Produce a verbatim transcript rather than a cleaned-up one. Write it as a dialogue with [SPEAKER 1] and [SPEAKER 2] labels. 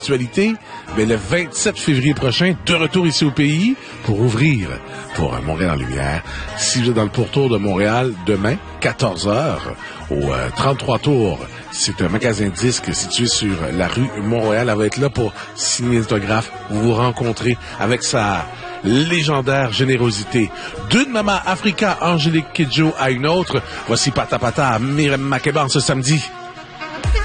[SPEAKER 1] Actualité, mais le vingt-sept février prochain, de retour ici au pays pour ouvrir pour Montréal en lumière. Si vous êtes dans le pourtour de Montréal, demain, quatorze heures, au euh, trente-trois tours, c'est un magasin disque situé sur la rue Montréal. Elle va être là pour signer les autographes, vous vous rencontrer avec sa légendaire générosité. D'une Maman Africa, Angélique Kidjo à une autre, voici Pata Pata à Myriam Makeba ce samedi.